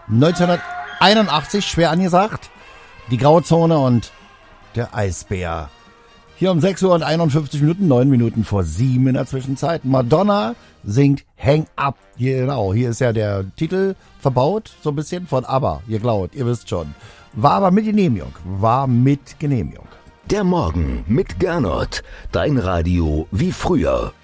1981, schwer angesagt. Die Graue Zone und der Eisbär. Hier um 6 Uhr und 51 Minuten, 9 Minuten vor 7 in der Zwischenzeit. Madonna singt Hang Up. Genau, hier ist ja der Titel verbaut, so ein bisschen von ABBA. Ihr glaubt, ihr wisst schon. War aber mit Genehmigung. Der Morgen mit Gernot. Dein Radio wie früher.